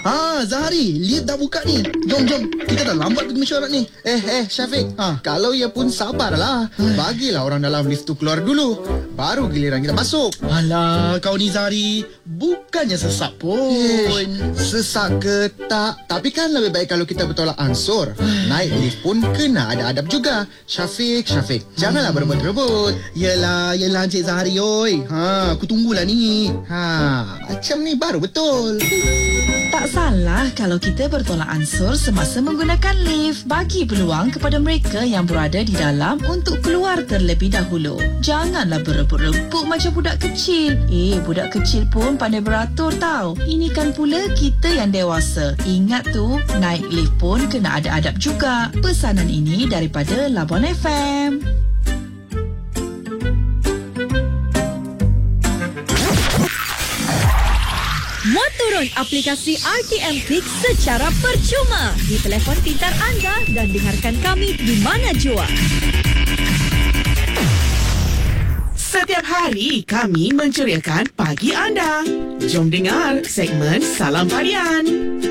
Zahari, lift dah buka ni. Jom. Kita dah lambat pergi mesyuarat ni. Syafiq, kalau ia pun sabarlah. Bagilah orang dalam lift tu keluar dulu, baru giliran kita masuk. Alah, kau ni Zahari, bukannya sesak pun. Sesak ke tak, tapi kan lebih baik kalau kita bertolak ansur. Naik lift pun kena ada adab juga. Syafiq, janganlah berebut-rebut. Yelah Encik Zahari, oi. Aku tunggulah ni. Macam ni baru betul. Tak salah kalau kita bertolak ansur semasa menggunakan lift. Bagi peluang kepada mereka yang berada di dalam untuk keluar terlebih dahulu. Janganlah berebut-rebut macam budak kecil. Budak kecil pun pandai beratur tau. Ini kan pula kita yang dewasa. Ingat tu, naik lift pun kena ada adab juga. Pesanan ini daripada Labuan FM. Muat turun aplikasi RTM Click secara percuma di telefon pintar anda dan dengarkan kami di mana jua. Setiap hari kami menceriakan pagi anda. Jom dengar segmen Salam Harian.